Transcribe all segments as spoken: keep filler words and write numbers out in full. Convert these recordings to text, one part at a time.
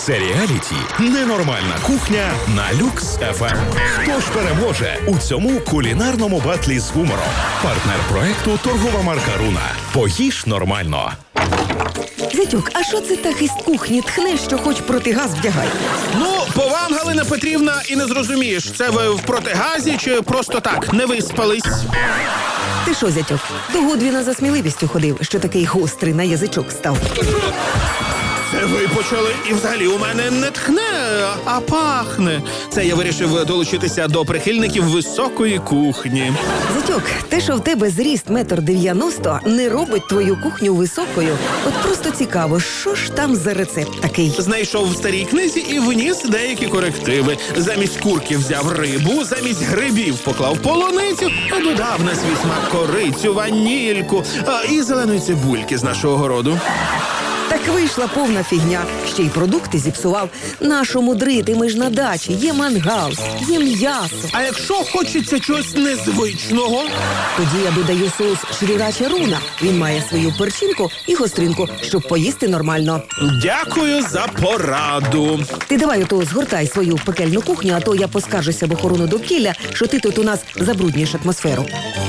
Серіаліті «Ненормальна кухня» на Люкс еф ем. Хто ж переможе у цьому кулінарному батлі з гумором? Партнер проекту торгова марка «Руна». Поїж нормально. Зятюк, а що це так із кухні тхне, що хоч протигаз вдягай? Ну, по вам, Галина Петрівна, і не зрозумієш, це ви в протигазі чи просто так, не виспались? Ти що, зятюк, до Гудвіна за сміливістю ходив, що такий гострий на язичок став? Це ви почали, і взагалі у мене не тхне, а пахне. Це я вирішив долучитися до прихильників високої кухні. Зятюк, те, що в тебе зріст метр дев'яносто, не робить твою кухню високою. От просто цікаво, що ж там за рецепт такий? Знайшов в старій книзі і вніс деякі корективи. Замість курки взяв рибу, замість грибів поклав полуницю, а додав на свій смак корицю, ванільку а, і зеленої цибульки з нашого городу. Так вийшла повна фігня. Ще й продукти зіпсував. Нашу мудрити, ми ж на дачі, є мангал, є м'ясо. А якщо хочеться чогось незвичного? Тоді я додаю соус шрірача руна. Він має свою перчинку і гостринку, щоб поїсти нормально. Дякую за пораду. Ти давай ото згортай свою пекельну кухню, а то я поскаржуся в охорону довкілля, що ти тут у нас забруднюєш атмосферу.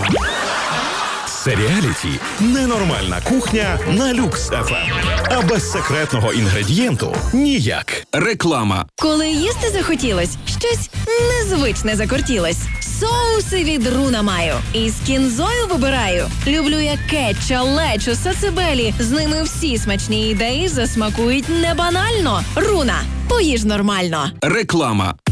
Серіаліті «Ненормальна кухня» на Люкс еф ем. А без секретного інгредієнту ніяк. Реклама. Коли їсти захотілось, щось незвичне закортілось. Соуси від Руна маю. І з кінзою вибираю. Люблю я кетча, лечо, сацебелі. З ними всі смачні ідеї засмакують не банально. Руна. Поїж нормально. Реклама.